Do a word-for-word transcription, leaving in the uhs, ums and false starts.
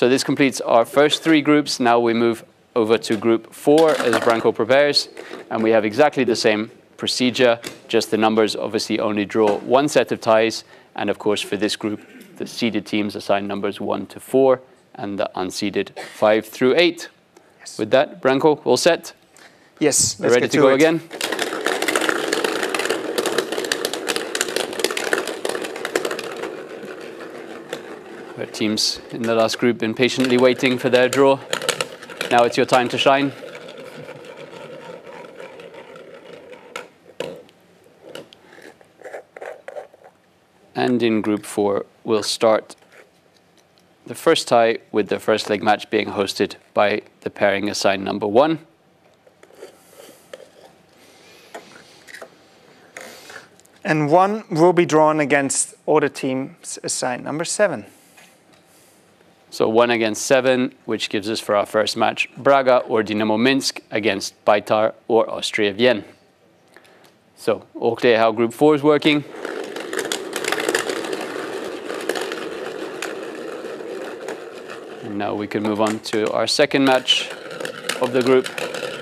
So this completes our first three groups. Now we move over to group four as Branko prepares, and we have exactly the same procedure, just the numbers obviously only draw one set of ties, and of course for this group, the seeded teams assign numbers one to four, and the unseeded five through eight. Yes. With that, Branko, all set? Yes, let's ready get to, to go it. again? Our teams in the last group been patiently waiting for their draw. Now it's your time to shine. And in group four, we'll start the first tie with the first leg match being hosted by the pairing assigned number one. And one will be drawn against all the teams assigned number seven. So one against seven, which gives us for our first match, Braga or Dynamo Minsk against Baitar or Austria Vienna. So all clear how group four is working. And now we can move on to our second match of the group.